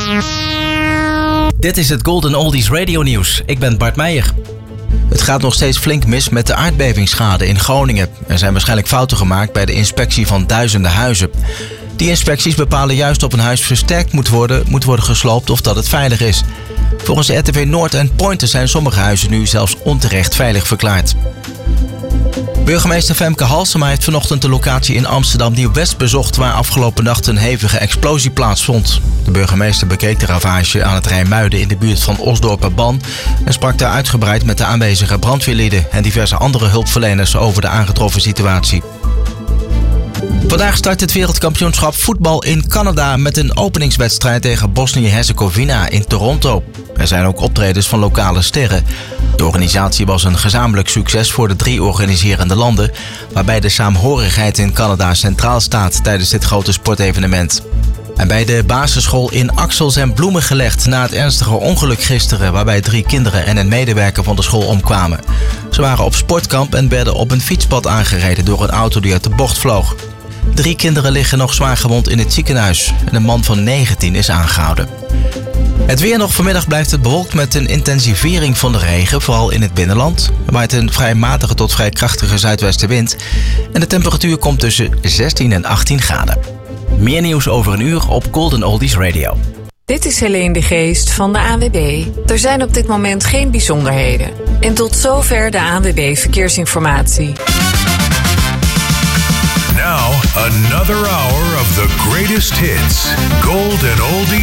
Dit is het Golden Oldies Radio Nieuws. Ik ben Bart Meijer. Het gaat nog steeds flink mis met de aardbevingsschade in Groningen. Er zijn waarschijnlijk fouten gemaakt bij de inspectie van duizenden huizen. Die inspecties bepalen juist of een huis versterkt moet worden gesloopt of dat het veilig is. Volgens de RTV Noord en Pointer zijn sommige huizen nu zelfs onterecht veilig verklaard. Burgemeester Femke Halsema heeft vanochtend de locatie in Amsterdam Nieuw-West bezocht, waar afgelopen nacht een hevige explosie plaatsvond. De burgemeester bekeek de ravage aan het Rijnmuiden in de buurt van Osdorp-Ban en sprak daar uitgebreid met de aanwezige brandweerlieden en diverse andere hulpverleners over de aangetroffen situatie. Vandaag start het wereldkampioenschap voetbal in Canada met een openingswedstrijd tegen Bosnië-Herzegovina in Toronto. Er zijn ook optredens van lokale sterren. De organisatie was een gezamenlijk succes voor de 3 organiserende landen, waarbij de saamhorigheid in Canada centraal staat tijdens dit grote sportevenement. En bij de basisschool in Axel zijn bloemen gelegd na het ernstige ongeluk gisteren, waarbij 3 kinderen en een medewerker van de school omkwamen. Ze waren op sportkamp en werden op een fietspad aangereden door een auto die uit de bocht vloog. 3 kinderen liggen nog zwaar gewond in het ziekenhuis en een man van 19 is aangehouden. Het weer nog. Vanmiddag blijft het bewolkt met een intensivering van de regen, vooral in het binnenland. Er waait een vrij matige tot vrij krachtige zuidwestenwind en de temperatuur komt tussen 16 en 18 graden. Meer nieuws over een uur op Golden Oldies Radio. Dit is Helene de Geest van de ANWB. Er zijn op dit moment geen bijzonderheden. En tot zover de ANWB Verkeersinformatie. Now, another hour of the greatest hits. Golden Oldies.